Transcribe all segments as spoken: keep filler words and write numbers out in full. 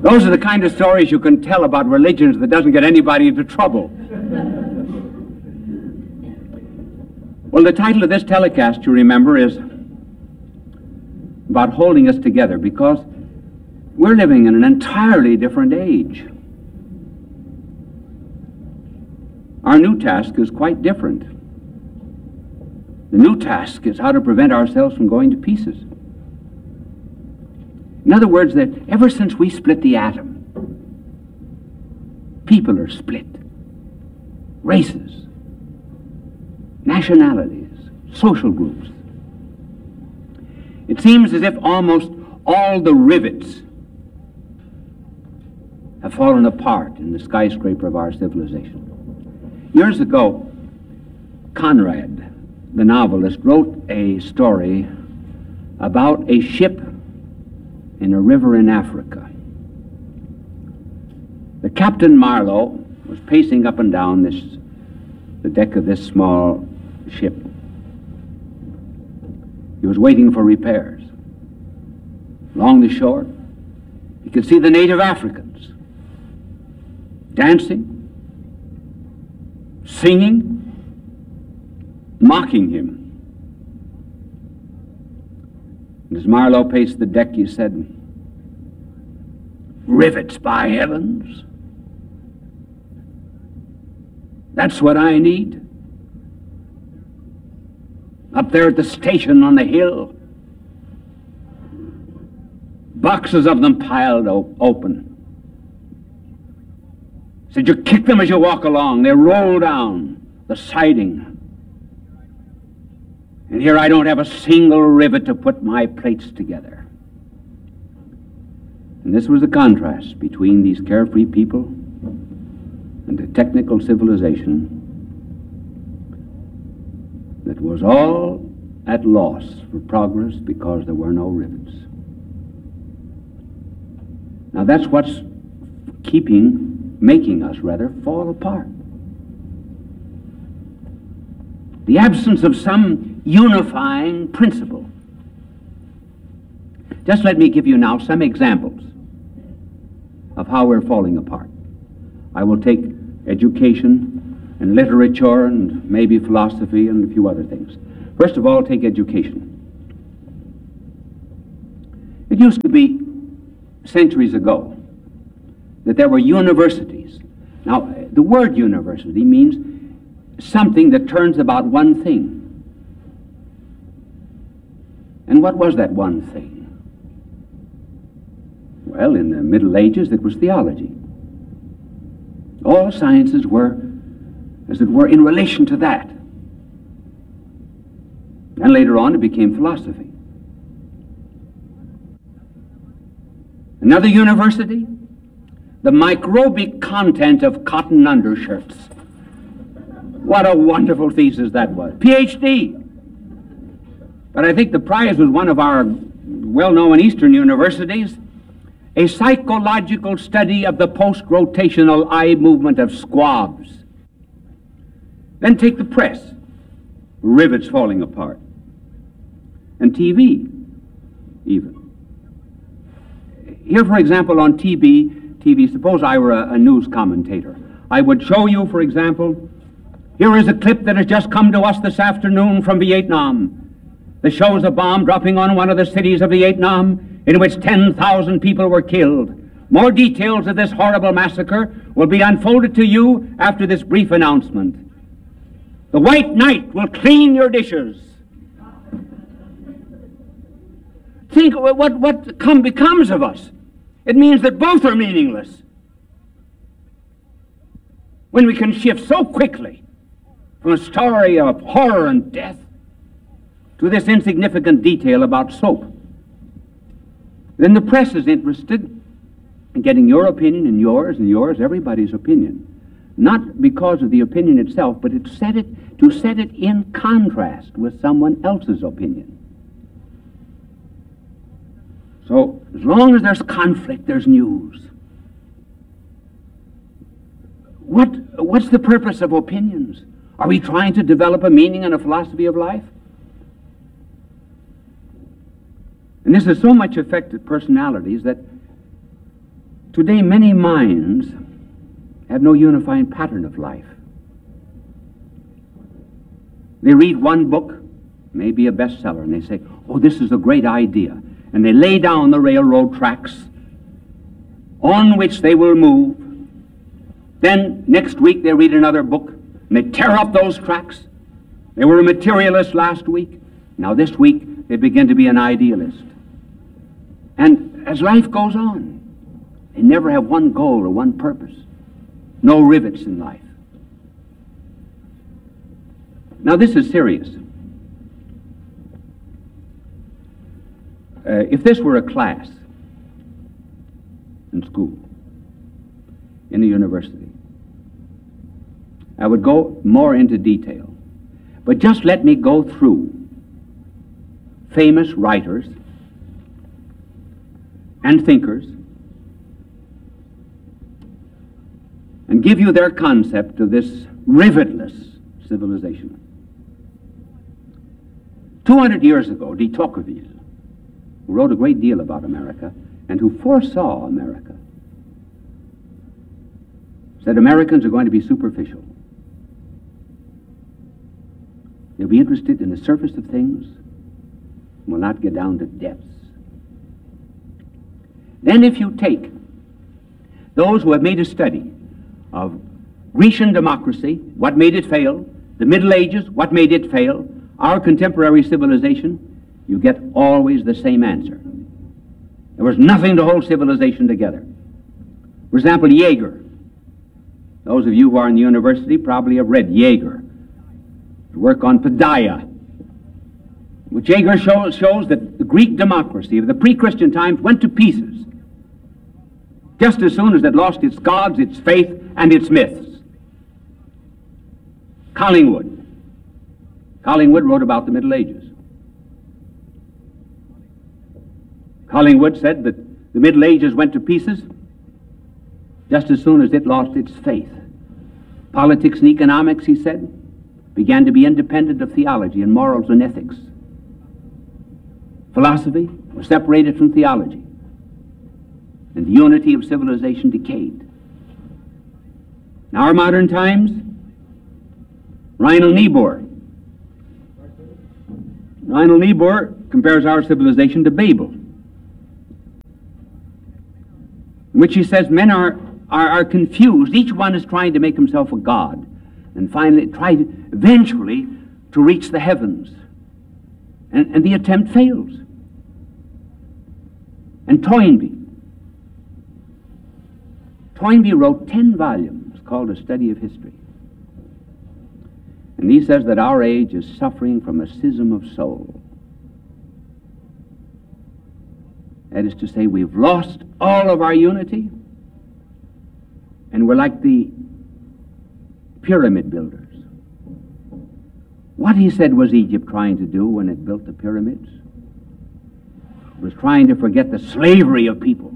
Those are the kind of stories you can tell about religions that doesn't get anybody into trouble. Well, the title of this telecast, you remember, is about holding us together, because we're living in an entirely different age. Our new task is quite different. The new task is how to prevent ourselves from going to pieces. In other words, that ever since we split the atom, people are split. Races, nationalities, social groups. It seems as if almost all the rivets have fallen apart in the skyscraper of our civilization. Years ago, Conrad, the novelist, wrote a story about a ship in a river in Africa. The Captain Marlowe was pacing up and down this, the deck of this small ship. He was waiting for repairs. Along the shore, he could see the native Africans dancing, singing, mocking him. And as Marlowe paced the deck, he said, "Rivets, by heavens! That's what I need. Up there at the station on the hill, boxes of them piled op- open. Said you kick them as you walk along. They roll down the siding. And here I don't have a single rivet to put my plates together." And this was the contrast between these carefree people and a technical civilization that was all at loss for progress because there were no rivets. Now that's what's keeping, making us rather, fall apart. The absence of some unifying principle. Just let me give you now some examples of how we're falling apart. I will take education and literature and maybe philosophy and a few other things. First of all, take education. It used to be centuries ago that there were universities. Now, the word university means something that turns about one thing. And what was that one thing? Well, in the Middle Ages, it was theology. All sciences were, as it were, in relation to that. And later on, it became philosophy. Another university, the microbic content of cotton undershirts. What a wonderful thesis that was. P H D. But I think the prize was one of our well-known Eastern universities, a psychological study of the post-rotational eye movement of squabs. Then take the press, rivets falling apart, and T V, even. Here, for example, on T V, T V, suppose I were a, a news commentator. I would show you, for example, here is a clip that has just come to us this afternoon from Vietnam. That shows a bomb dropping on one of the cities of Vietnam in which ten thousand people were killed. More details of this horrible massacre will be unfolded to you after this brief announcement. The White Knight will clean your dishes. Think what, what come becomes of us. It means that both are meaningless. When we can shift so quickly from a story of horror and death to this insignificant detail about soap. Then the press is interested in getting your opinion and yours and yours, everybody's opinion. Not because of the opinion itself, but it set it, to set it in contrast with someone else's opinion. So as long as there's conflict, there's news. What, what's the purpose of opinions? Are we trying to develop a meaning and a philosophy of life? And this has so much affected personalities that Today, many minds have no unifying pattern of life. They read one book, maybe a bestseller, and they say, oh, this is a great idea. And they lay down the railroad tracks on which they will move. Then next week they read another book, and they tear up those tracks. They were a materialist last week. Now this week they begin to be an idealist. And as life goes on, they never have one goal or one purpose. No rivets in life. Now this is serious. Uh, if this were a class in school, in a university, I would go more into detail. But just let me go through famous writers and thinkers and give you their concept of this rivetless civilization. Two hundred years ago, de Tocqueville, who wrote a great deal about America and who foresaw America, said Americans are going to be superficial. They'll be interested in the surface of things and will not get down to depths. Then if you take those who have made a study of Grecian democracy, what made it fail, the Middle Ages, what made it fail, our contemporary civilization, you get always the same answer. There was nothing to hold civilization together. For example, Jaeger. Those of you who are in the university probably have read Jaeger, the work on Padaya, which Jaeger shows, shows that the Greek democracy of the pre-Christian times went to pieces just as soon as it lost its gods, its faith, and its myths. Collingwood. Collingwood wrote about the Middle Ages. Collingwood said that the Middle Ages went to pieces just as soon as it lost its faith. Politics and economics, he said, began to be independent of theology and morals and ethics. Philosophy was separated from theology, and the unity of civilization decayed. In our modern times, Reinhold Niebuhr. Reinhold Niebuhr compares our civilization to Babel, in which he says men are, are, are confused. Each one is trying to make himself a god, and finally try to, eventually to reach the heavens. And, and the attempt fails. And Toynbee. Toynbee wrote ten volumes called A Study of History. And he says that our age is suffering from a schism of soul. That is to say, we've lost all of our unity, and we're like the pyramid builders. What, he said, was Egypt trying to do when it built the pyramids? It was trying to forget the slavery of people.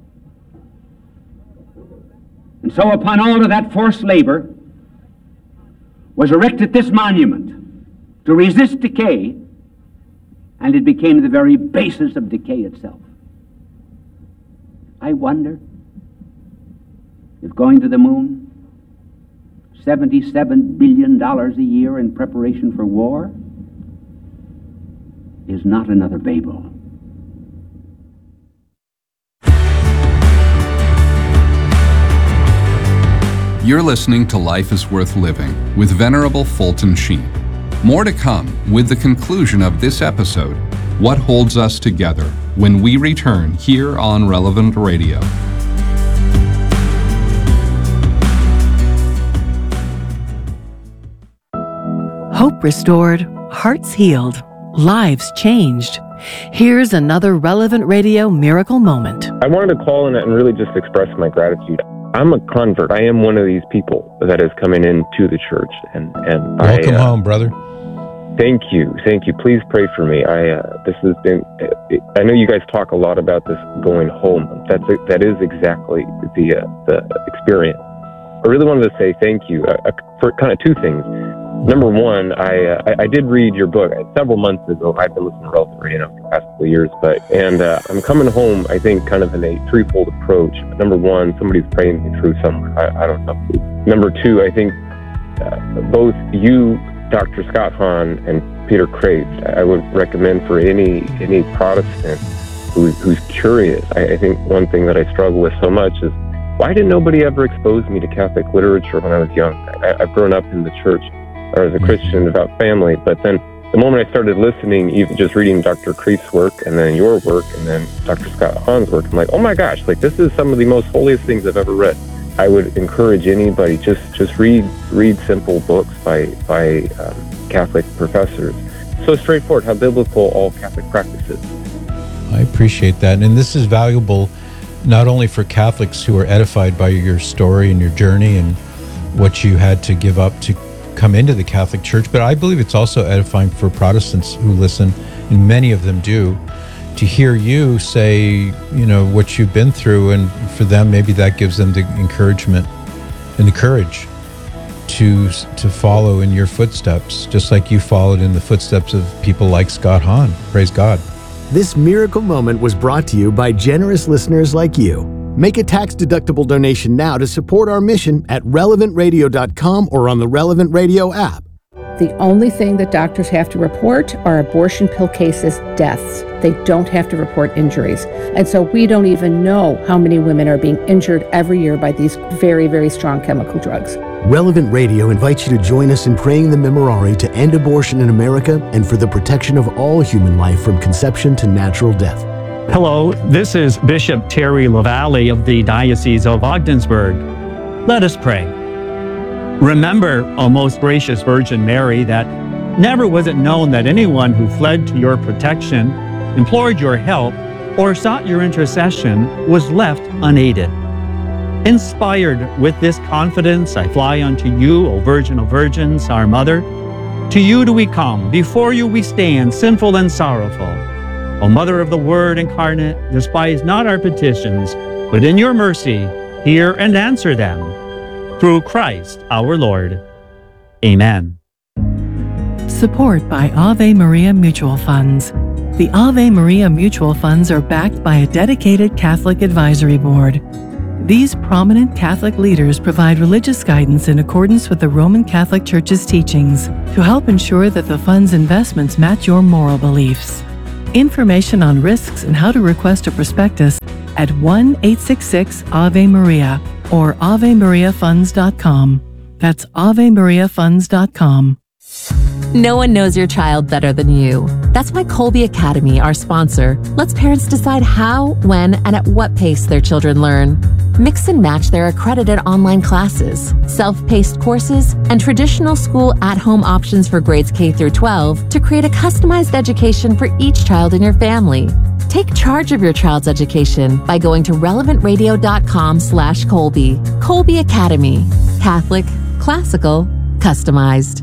And so upon all of that forced labor was erected this monument to resist decay, and it became the very basis of decay itself. I wonder if going to the moon, seventy-seven billion dollars a year in preparation for war, is not another Babel. You're listening to Life is Worth Living with Venerable Fulton Sheen. More to come with the conclusion of this episode, What Holds Us Together, when we return here on Relevant Radio. Hope restored, hearts healed, lives changed. Here's another Relevant Radio miracle moment. I wanted to call in and really just express my gratitude. I'm a convert. I am one of these people that is coming into the church, and and welcome I, uh, home, brother. Thank you, thank you. Please pray for me. I uh, this has been. I know you guys talk a lot about this going home. That's a, that is exactly the uh, the experience. I really wanted to say thank you uh, for kind of two things. Number one, I, uh, I I did read your book several months ago. I've been listening to Relevant Radio now for the past couple of years, but and uh, I'm coming home, I think, kind of in a threefold approach. Number one, somebody's praying me through somewhere. I, I don't know. Number two, I think uh, both you, Doctor Scott Hahn, and Peter Kreeft, I would recommend for any any Protestant who, who's curious. I, I think one thing that I struggle with so much is, why did nobody ever expose me to Catholic literature when I was young? I, I've grown up in the church, or as a Christian, devout family, but then the moment I started listening, even just reading Doctor Kreeft's work, and then your work, and then Doctor Scott Hahn's work, I'm like, oh my gosh, like this is some of the most holiest things I've ever read. I would encourage anybody, just just read read simple books by by um, Catholic professors. So straightforward, how biblical all Catholic practice is. I appreciate that, and this is valuable not only for Catholics who are edified by your story and your journey and what you had to give up to come into the Catholic Church, but I believe it's also edifying for Protestants who listen, and many of them do, to hear you say, you know, what you've been through, and for them, maybe that gives them the encouragement and the courage to to follow in your footsteps, just like you followed in the footsteps of people like Scott Hahn. Praise God. This miracle moment was brought to you by generous listeners like you. Make a tax-deductible donation now to support our mission at relevant radio dot com or on the Relevant Radio app. The only thing that doctors have to report are abortion pill cases, deaths. They don't have to report injuries. And so we don't even know how many women are being injured every year by these very, very strong chemical drugs. Relevant Radio invites you to join us in praying the Memorare to end abortion in America and for the protection of all human life from conception to natural death. Hello, this is Bishop Terry LaValle of the Diocese of Ogdensburg. Let us pray. Remember, O most gracious Virgin Mary, that never was it known that anyone who fled to your protection, implored your help, or sought your intercession was left unaided. Inspired with this confidence, I fly unto you, O Virgin of Virgins, our Mother. To you do we come, before you we stand, sinful and sorrowful. O Mother of the Word incarnate, despise not our petitions, but in your mercy hear and answer them. Through Christ our Lord. Amen. Support by Ave Maria Mutual Funds. The Ave Maria Mutual Funds are backed by a dedicated Catholic advisory board. These prominent Catholic leaders provide religious guidance in accordance with the Roman Catholic Church's teachings to help ensure that the fund's investments match your moral beliefs. Information on risks and how to request a prospectus at one eight six six Ave Maria or ave maria funds dot com. That's ave maria funds dot com. No one knows your child better than you. That's why Colby Academy, our sponsor, lets parents decide how, when, and at what pace their children learn. Mix and match their accredited online classes, self-paced courses, and traditional school at-home options for grades K through twelve to create a customized education for each child in your family. Take charge of your child's education by going to relevant radio dot com slash Colby. Colby Academy. Catholic, classical, customized.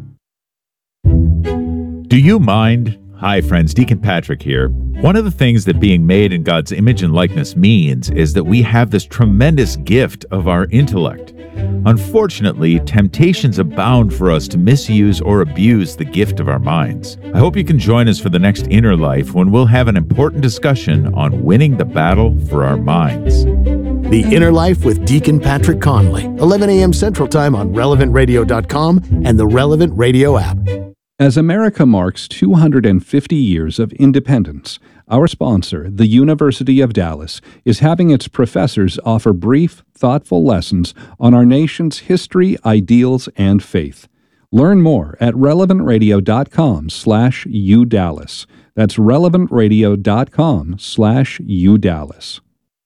Do you mind? Hi friends, Deacon Patrick here. One of the things that being made in God's image and likeness means is that we have this tremendous gift of our intellect. Unfortunately, temptations abound for us to misuse or abuse the gift of our minds. I hope you can join us for the next Inner Life when we'll have an important discussion on winning the battle for our minds. The Inner Life with Deacon Patrick Conley, eleven a.m. Central Time on relevant radio dot com and the Relevant Radio app. As America marks two hundred fifty years of independence, our sponsor, the University of Dallas, is having its professors offer brief, thoughtful lessons on our nation's history, ideals, and faith. Learn more at relevant radio dot com slash U Dallas. That's relevant radio dot com slash U Dallas.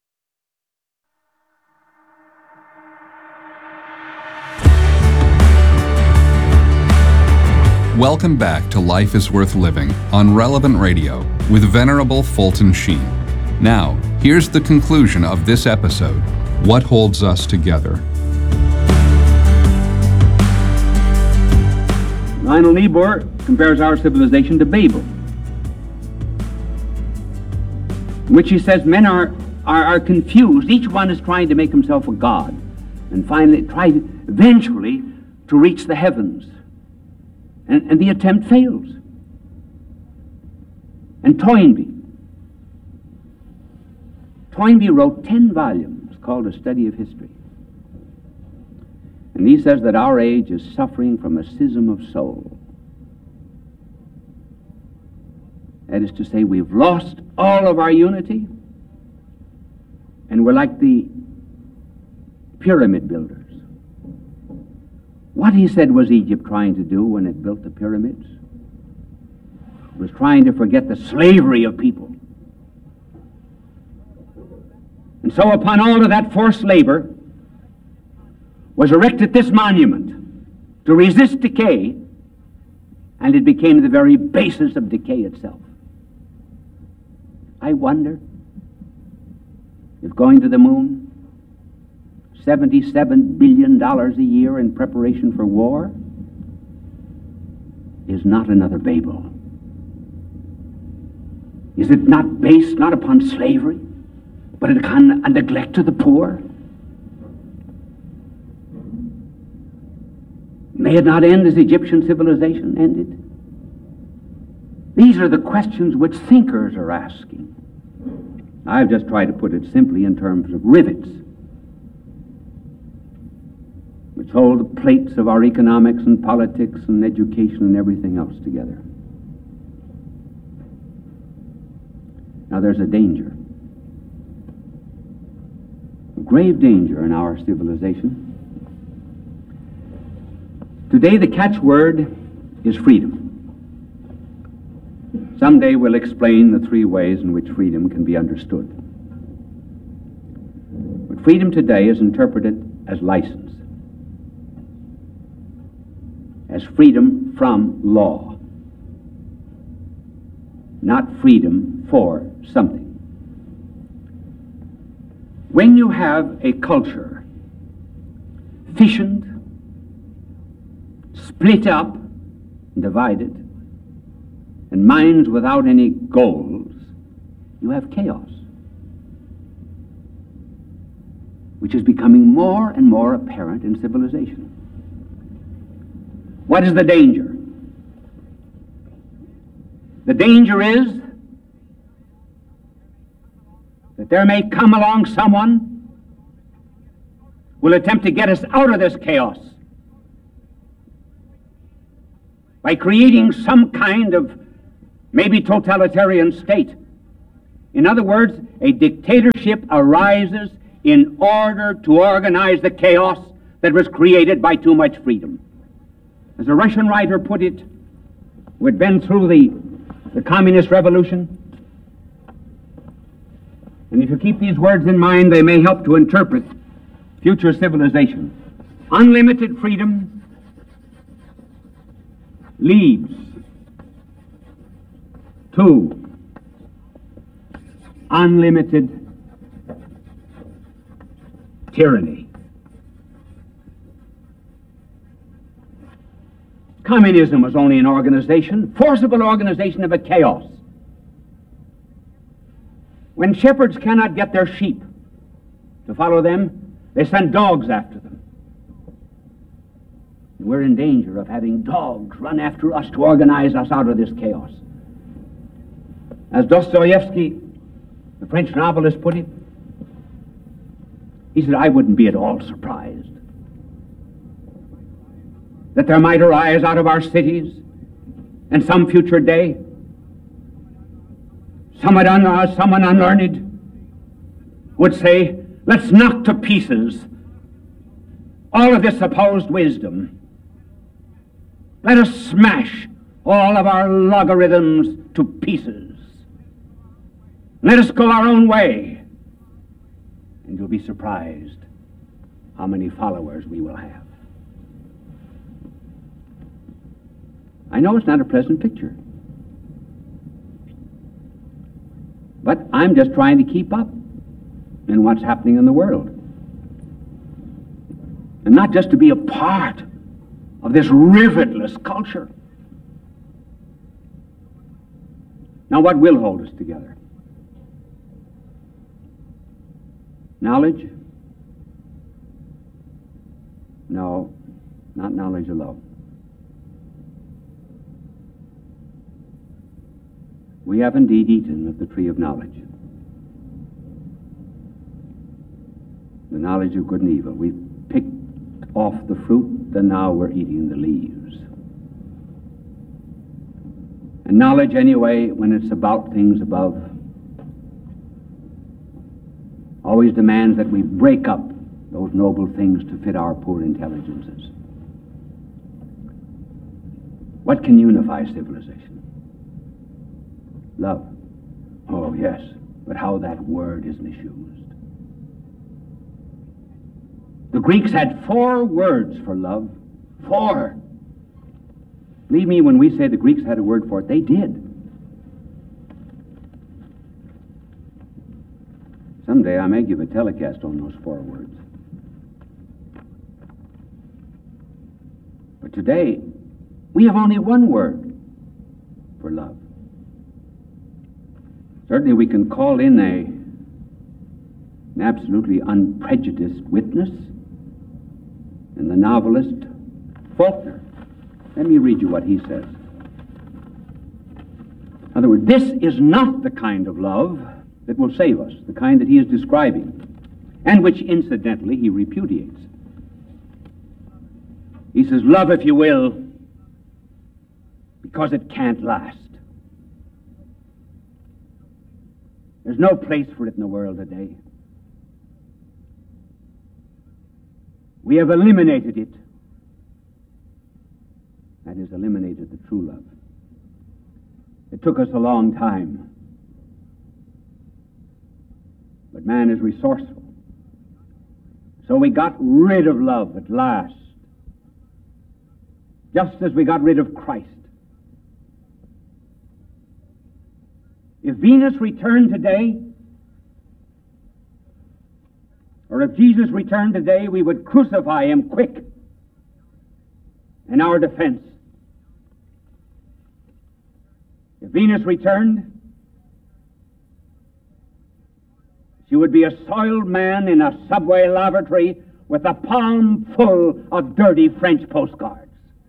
Welcome back to Life is Worth Living on Relevant Radio with Venerable Fulton Sheen. Now, here's the conclusion of this episode, What Holds Us Together? Lionel Niebuhr compares our civilization to Babel, in which he says men are, are, are confused. Each one is trying to make himself a god and finally try eventually to reach the heavens. And, and the attempt fails. And Toynbee. Toynbee wrote ten volumes called A Study of History. And he says that our age is suffering from a schism of soul. That is to say, we've lost all of our unity, and we're like the pyramid builders. What, he said, was Egypt trying to do when it built the pyramids? It was trying to forget the slavery of people. And so upon all of that forced labor was erected this monument to resist decay, and it became the very basis of decay itself. I wonder if going to the moon, seventy-seven billion dollars a year in preparation for war, is not another Babel. Is it not based not upon slavery, but upon a neglect of the poor? May it not end as Egyptian civilization ended? These are the questions which thinkers are asking. I've just tried to put it simply in terms of rivets, which hold the plates of our economics and politics and education and everything else together. Now there's a danger, a grave danger in our civilization. Today the catchword is freedom. Someday we'll explain the three ways in which freedom can be understood. But freedom today is interpreted as license, as freedom from law, not freedom for something. When you have a culture fissioned, split up, divided, and minds without any goals, you have chaos, which is becoming more and more apparent in civilization. What is the danger? The danger is that there may come along someone who will attempt to get us out of this chaos by creating some kind of maybe totalitarian state. In other words, a dictatorship arises in order to organize the chaos that was created by too much freedom. As a Russian writer put it, who had been through the, the communist revolution, and if you keep these words in mind, they may help to interpret future civilization. Unlimited freedom leads to unlimited tyranny. Communism was only an organization, forcible organization of a chaos. When shepherds cannot get their sheep to follow them, they send dogs after them. We're in danger of having dogs run after us to organize us out of this chaos. As Dostoevsky, the French novelist, put it, he said, I wouldn't be at all surprised that there might arise out of our cities in some future day someone, un- someone unlearned would say, let's knock to pieces all of this supposed wisdom. Let us smash all of our logarithms to pieces. Let us go our own way, and you'll be surprised how many followers we will have. I know it's not a pleasant picture, but I'm just trying to keep up in what's happening in the world, and not just to be a part of this rivetless culture. Now, what will hold us together? Knowledge? No, not knowledge alone. We have indeed eaten of the tree of knowledge, the knowledge of good and evil. We've picked off the fruit, and now we're eating the leaves. And knowledge, anyway, when it's about things above, always demands that we break up those noble things to fit our poor intelligences. What can unify civilization? Love. Oh, yes, but how that word is misused. The Greeks had four words for love. Four. Believe me, when we say the Greeks had a word for it, they did. Someday I may give a telecast on those four words. But today, we have only one word for love. Certainly we can call in a, an absolutely unprejudiced witness in the novelist Faulkner. Let me read you what he says. In other words, this is not the kind of love that will save us, the kind that he is describing, and which, incidentally, he repudiates. He says, love, if you will, because it can't last. There's no place for it in the world today. We have eliminated it. That is, eliminated the true love. It took us a long time. But man is resourceful. So we got rid of love at last. Just as we got rid of Christ. If Venus returned today, or if Jesus returned today, we would crucify him quick in our defense. If Venus returned, she would be a soiled man in a subway lavatory with a palm full of dirty French postcards.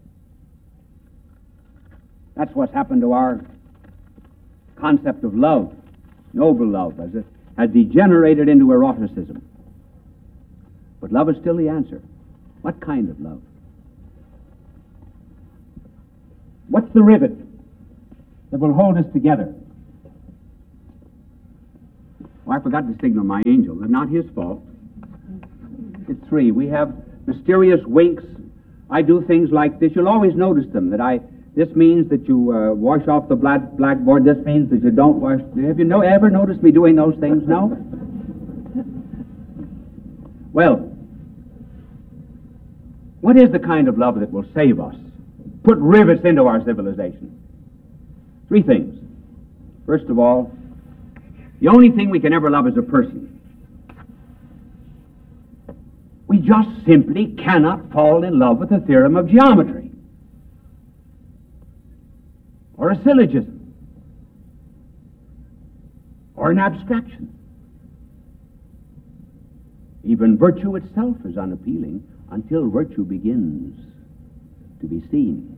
That's what's happened to our concept of love, noble love, as it has degenerated into eroticism. But love is still the answer. What kind of love? What's the rivet that will hold us together? Oh, I forgot to signal my angel. It's not his fault. It's three. We have mysterious winks. I do things like this. You'll always notice them, that I... This means that you uh, wash off the black blackboard. This means that you don't wash. Have you no, ever noticed me doing those things? No? Well, what is the kind of love that will save us? Put rivets into our civilization. Three things. First of all, the only thing we can ever love is a person. We just simply cannot fall in love with the theorem of geometry, or a syllogism, or an abstraction. Even virtue itself is unappealing until virtue begins to be seen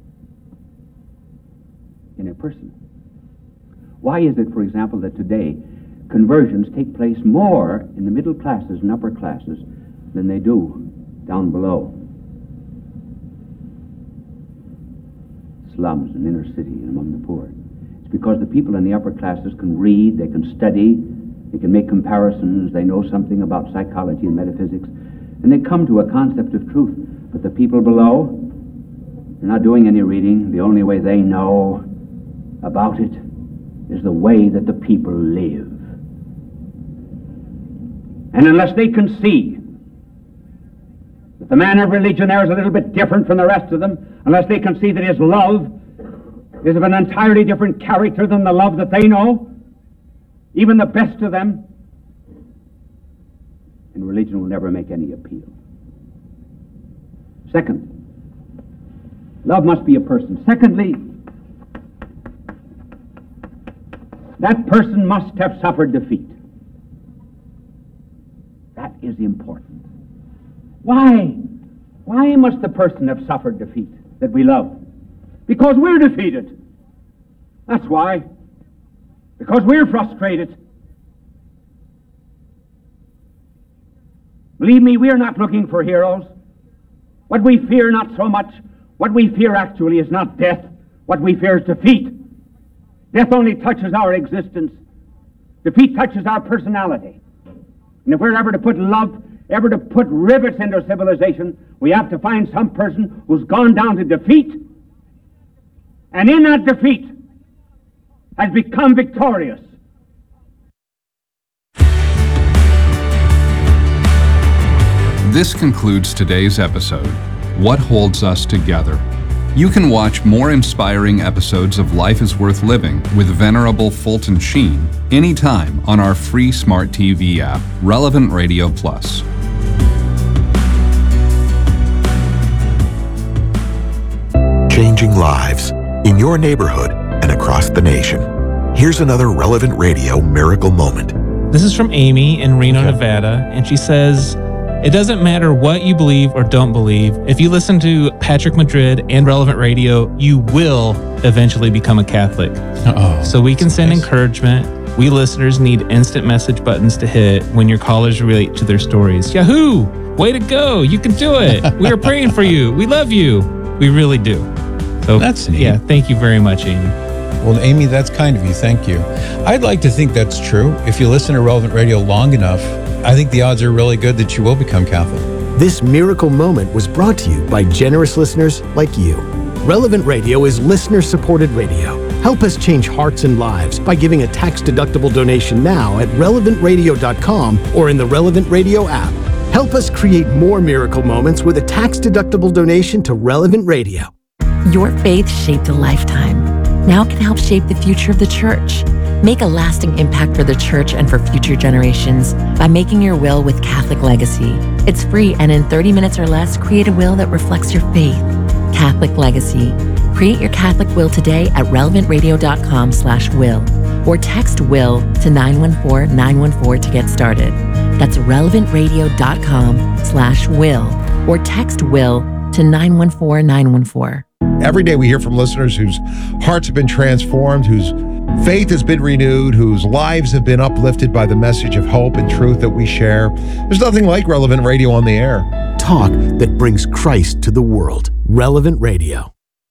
in a person. Why is it, for example, that today conversions take place more in the middle classes and upper classes than they do down below? Slums and inner city and among the poor. It's because the people in the upper classes can read, they can study, they can make comparisons, they know something about psychology and metaphysics, and they come to a concept of truth. But the people below, they're not doing any reading. The only way they know about it is the way that the people live. And unless they can see that the man of religion there is a little bit different from the rest of them, unless they can see that his love is of an entirely different character than the love that they know, even the best of them, and religion will never make any appeal. Second, love must be a person. Secondly, that person must have suffered defeat. That is important. Why? Why must the person have suffered defeat that we love? Because we're defeated. That's why. because we're frustrated. Believe me, we are not looking for heroes. What we fear not so much, what we fear actually is not death. What we fear is defeat. Death only touches our existence. Defeat touches our personality. And if we're ever to put love, ever to put rivets into civilization, we have to find some person who's gone down to defeat, and in that defeat has become victorious. This concludes today's episode, What Holds Us Together. You can watch more inspiring episodes of Life is Worth Living with Venerable Fulton Sheen anytime on our free smart T V app, Relevant Radio Plus. Changing lives in your neighborhood and across the nation. Here's another Relevant Radio miracle moment. This is from Amy in Reno, okay. Nevada, and she says, it doesn't matter what you believe or don't believe. If you listen to Patrick Madrid and Relevant Radio, you will eventually become a Catholic. Uh-oh. So we can send nice. encouragement. We listeners need instant message buttons to hit when your callers relate to their stories. Yahoo! Way to go! You can do it! We are praying for you. We love you. We really do. So that's neat. Yeah, thank you very much, Amy. Well, Amy, that's kind of you. Thank you. I'd like to think that's true. If you listen to Relevant Radio long enough, I think the odds are really good that you will become Catholic. This miracle moment was brought to you by generous listeners like you. Relevant Radio is listener-supported radio. Help us change hearts and lives by giving a tax-deductible donation now at relevant radio dot com or in the Relevant Radio app. Help us create more miracle moments with a tax-deductible donation to Relevant Radio. Your faith shaped a lifetime. Now can help shape the future of the church. Make a lasting impact for the church and for future generations by making your will with Catholic Legacy. It's free, and in thirty minutes or less, create a will that reflects your faith. Catholic Legacy. Create your Catholic will today at relevant radio dot com slash will or text will to nine one four nine one four to get started. That's relevant radio dot com slash will or text will to nine one four nine one four. Every day we hear from listeners whose hearts have been transformed, whose faith has been renewed, whose lives have been uplifted by the message of hope and truth that we share. There's nothing like Relevant Radio on the air. Talk that brings Christ to the world. Relevant Radio.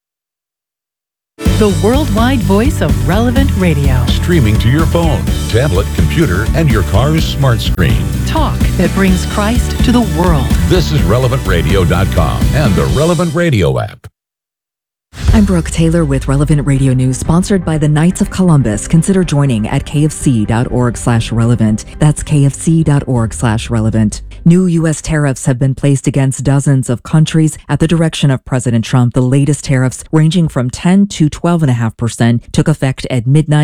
The worldwide voice of Relevant Radio. Streaming to your phone, tablet, computer, and your car's smart screen. Talk that brings Christ to the world. This is relevant radio dot com and the Relevant Radio app. I'm Brooke Taylor with Relevant Radio News, sponsored by the Knights of Columbus. Consider joining at kfc.org slash relevant. That's kfc.org slash relevant. New U S tariffs have been placed against dozens of countries at the direction of President Trump. The latest tariffs, ranging from ten to twelve point five percent, took effect at midnight